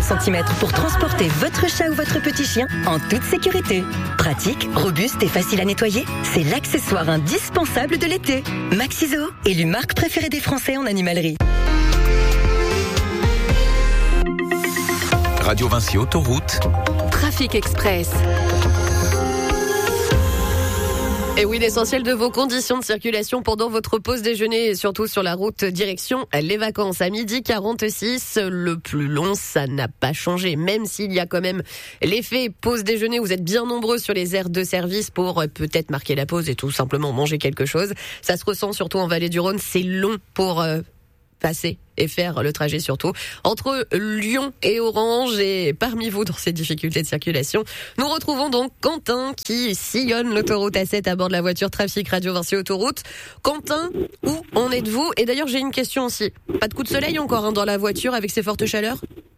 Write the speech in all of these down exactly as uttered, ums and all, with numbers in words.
centimètres pour transporter votre chat ou votre petit chien en toute sécurité. Pratique, robuste et facile à nettoyer, c'est l'accessoire indispensable de l'été. Maxiso, élu marque préférée des Français en animalerie. Radio Vinci Autoroute. Trafic Express. Et oui, l'essentiel de vos conditions de circulation pendant votre pause déjeuner, et surtout sur la route direction les vacances. À midi quarante-six, le plus long, ça n'a pas changé. Même s'il y a quand même l'effet pause déjeuner, vous êtes bien nombreux sur les aires de service pour peut-être marquer la pause et tout simplement manger quelque chose. Ça se ressent surtout en Vallée du Rhône. C'est long pour euh, passer et faire le trajet surtout entre Lyon et Orange. Et parmi vous dans ces difficultés de circulation, nous retrouvons donc Quentin qui sillonne l'autoroute A sept à bord de la voiture Trafic Radio Vinci Autoroute. Quentin, où en êtes-vous? Et d'ailleurs, j'ai une question aussi. Pas de coup de soleil encore hein, dans la voiture avec ces fortes chaleurs?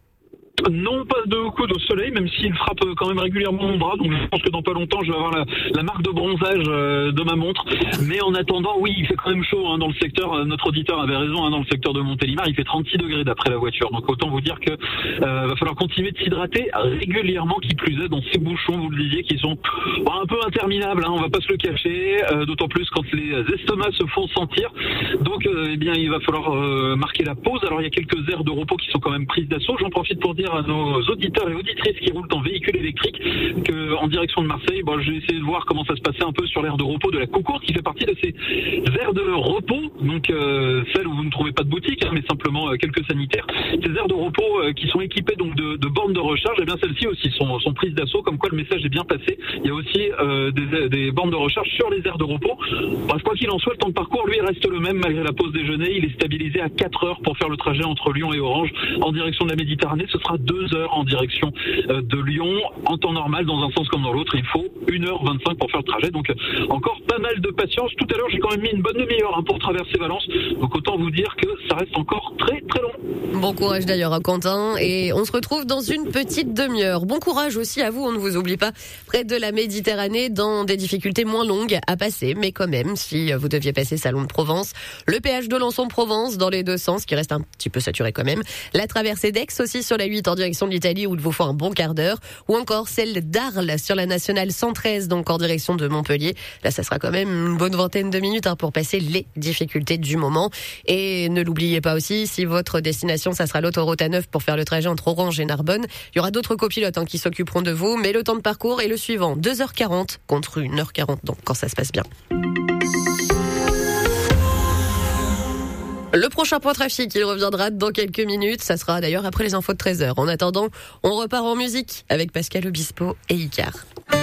Non, pas de coup de soleil, même s'il frappe quand même régulièrement mon bras. Donc je pense que dans pas longtemps, je vais avoir la, la marque de bronzage euh, de ma montre. Mais en attendant, oui, il fait quand même chaud hein, dans le secteur. Notre auditeur avait raison, hein, dans le secteur de Montélimar, il fait trente-six degrés d'après la voiture. Donc autant vous dire que euh, va falloir continuer de s'hydrater régulièrement, qui plus est dans ces bouchons, vous le disiez, qui sont bon, un peu interminables. Hein, on va pas se le cacher, euh, d'autant plus quand les estomacs se font sentir. Donc euh, eh bien, il va falloir euh, marquer la pause. Alors il y a quelques aires de repos qui sont quand même prises d'assaut. J'en profite pour dire à nos auditeurs et auditrices qui roulent en véhicule électrique que, en direction de Marseille, bon, j'ai essayé de voir comment ça se passait un peu sur l'aire de repos de la Coucourte, qui fait partie de ces aires de repos, donc euh, celles où vous ne trouvez pas de boutique, hein, mais simplement euh, quelques sanitaires. Ces aires de repos euh, qui sont équipées donc de, de bornes de recharge, et bien celles-ci aussi sont, sont prises d'assaut, comme quoi le message est bien passé. Il y a aussi euh, des, des bornes de recharge sur les aires de repos. Bref, quoi qu'il en soit, le temps de parcours, lui, reste le même malgré la pause déjeuner. Il est stabilisé à quatre heures pour faire le trajet entre Lyon et Orange en direction de la Méditerranée. Ce sera deux heures en direction de Lyon. En temps normal, dans un sens comme dans l'autre, il faut une heure vingt-cinq pour faire le trajet. Donc encore pas mal de patience. Tout à l'heure, j'ai quand même mis une bonne demi-heure hein, pour traverser Valence. Donc autant vous dire que ça reste encore très très long. Bon courage d'ailleurs à Quentin. Et on se retrouve dans une petite demi-heure. Bon courage aussi à vous, on ne vous oublie pas, près de la Méditerranée, dans des difficultés moins longues à passer. Mais quand même, si vous deviez passer Salon de Provence, le péage de Lançon-Provence dans les deux sens, qui reste un petit peu saturé quand même. La traversée d'Aix aussi sur la huit en direction de l'Italie, où il vous faut un bon quart d'heure, ou encore celle d'Arles sur la nationale cent treize, donc en direction de Montpellier. Là, ça sera quand même une bonne vingtaine de minutes hein, pour passer les difficultés du moment. Et ne l'oubliez pas aussi, si votre destination, ça sera l'autoroute A neuf pour faire le trajet entre Orange et Narbonne, il y aura d'autres copilotes hein, qui s'occuperont de vous, mais le temps de parcours est le suivant, deux heures quarante contre une heure quarante, donc quand ça se passe bien. Le prochain point trafic, il reviendra dans quelques minutes. Ça sera d'ailleurs après les infos de treize heures. En attendant, on repart en musique avec Pascal Obispo et Icar.